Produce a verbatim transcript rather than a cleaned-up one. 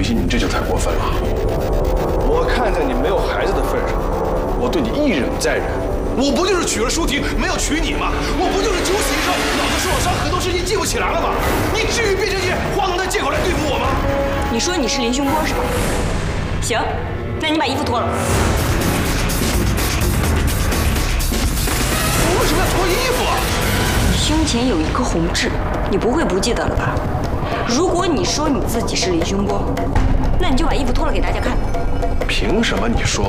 提你这就太过分了。我看在你没有孩子的份上，我对你一忍再忍。我不就是娶了舒婷，没有娶你吗？我不就是酒醒之后脑子受了伤，很多事情记不起来了吗？你至于变成这些荒唐的借口来对付我吗？ 你说你是林凶波是吧？行，那你把衣服脱了。 我为什么要脱衣服啊？ 你胸前有一颗红痣，你不会不记得了吧？如果你说你自己是林凶波，那你就把衣服脱了给大家看。 凭什么你说？